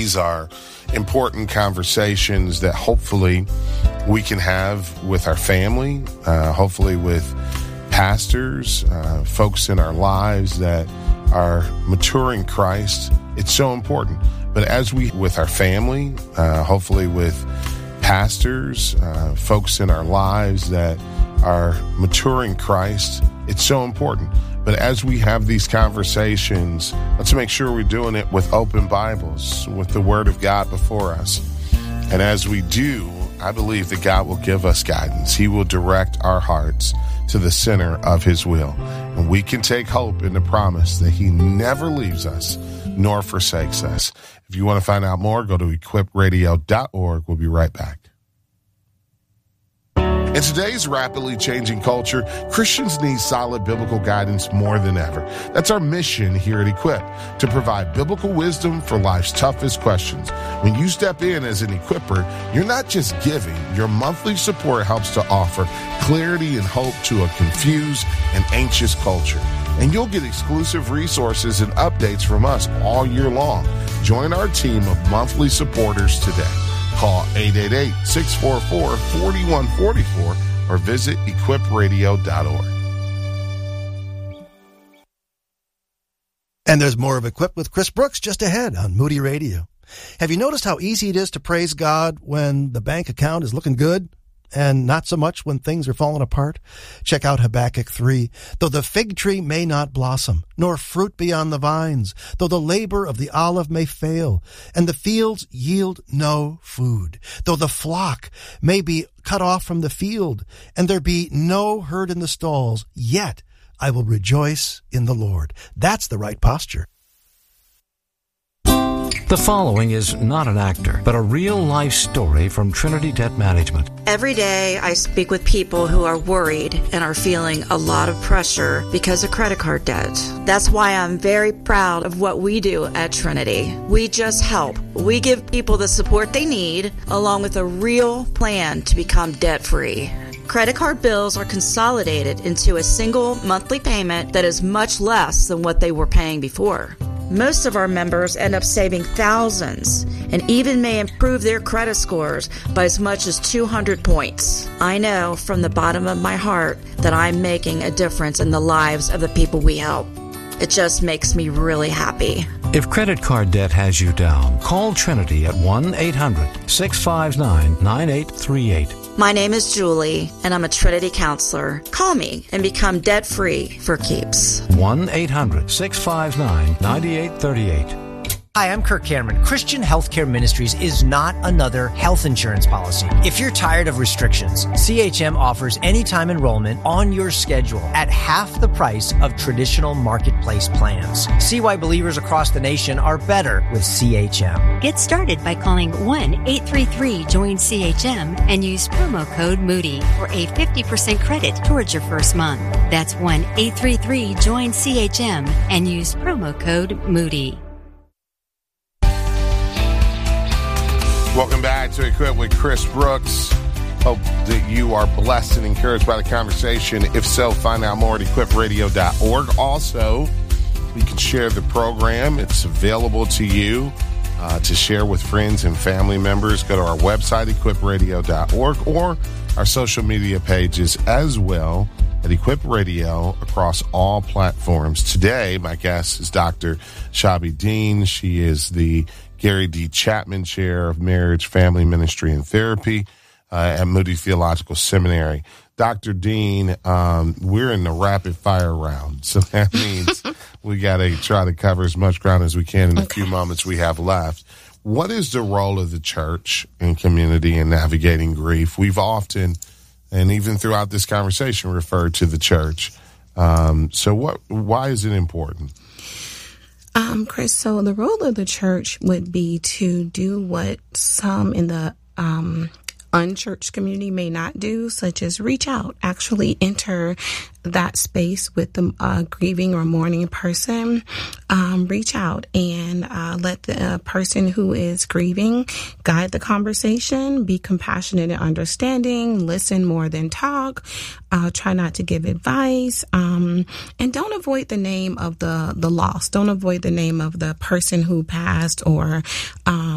These are important conversations that hopefully we can have with our family, hopefully with pastors, folks in our lives that are maturing Christ. It's so important. But as we, with our family, hopefully with pastors, folks in our lives that are maturing Christ, it's so important. But as we have these conversations, let's make sure we're doing it with open Bibles, with the Word of God before us. And as we do, I believe that God will give us guidance. He will direct our hearts to the center of His will. And we can take hope in the promise that He never leaves us nor forsakes us. If you want to find out more, go to equipradio.org. We'll be right back. In today's rapidly changing culture, Christians need solid biblical guidance more than ever. That's our mission here at Equip, to provide biblical wisdom for life's toughest questions. When you step in as an equipper, you're not just giving. Your monthly support helps to offer clarity and hope to a confused and anxious culture. And you'll get exclusive resources and updates from us all year long. Join our team of monthly supporters today. Call 888-644-4144 or visit equipradio.org. And there's more of Equip with Chris Brooks just ahead on Moody Radio. Have you noticed how easy it is to praise God when the bank account is looking good and not so much when things are falling apart? Check out Habakkuk 3. Though the fig tree may not blossom, nor fruit be on the vines, though the labor of the olive may fail, and the fields yield no food, though the flock may be cut off from the field, and there be no herd in the stalls, yet I will rejoice in the Lord. That's the right posture. The following is not an actor, but a real-life story from Trinity Debt Management. Every day I speak with people who are worried and are feeling a lot of pressure because of credit card debt. That's why I'm very proud of what we do at Trinity. We just help. We give people the support they need, along with a real plan to become debt-free. Credit card bills are consolidated into a single monthly payment that is much less than what they were paying before. Most of our members end up saving thousands and even may improve their credit scores by as much as 200 points. I know from the bottom of my heart that I'm making a difference in the lives of the people we help. It just makes me really happy. If credit card debt has you down, call Trinity at 1-800-659-9838. My name is Julie, and I'm a Trinity counselor. Call me and become debt-free for keeps. 1-800-659-9838. Hi, I'm Kirk Cameron. Christian Healthcare Ministries is not another health insurance policy. If you're tired of restrictions, CHM offers anytime enrollment on your schedule at half the price of traditional marketplace plans. See why believers across the nation are better with CHM. Get started by calling 1-833-JOIN-CHM and use promo code Moody for a 50% credit towards your first month. That's 1-833-JOIN-CHM and use promo code Moody. Welcome back to Equip with Chris Brooks. Hope that you are blessed and encouraged by the conversation. If so, find out more at equipradio.org. Also, you can share the program. It's available to you to share with friends and family members. Go to our website, equipradio.org, or our social media pages as well at Equip Radio across all platforms. Today, my guest is Dr. Shabi Dean. She is the Gary D. Chapman Chair of Marriage, Family Ministry, and Therapy at Moody Theological Seminary. Dr. Dean, we're in the rapid fire round, so that means we got to try to cover as much ground as we can in the few moments we have left. What is the role of the church and community in navigating grief? We've often, and even throughout this conversation, referred to the church. Why is it important? Chris, so the role of the church would be to do what some in the unchurched community may not do, such as reach out, actually enter that space with the grieving or mourning person. Reach out and let the person who is grieving guide the conversation, be compassionate and understanding, listen more than talk, try not to give advice, and don't avoid the name of the lost. Don't avoid the name of the person who passed or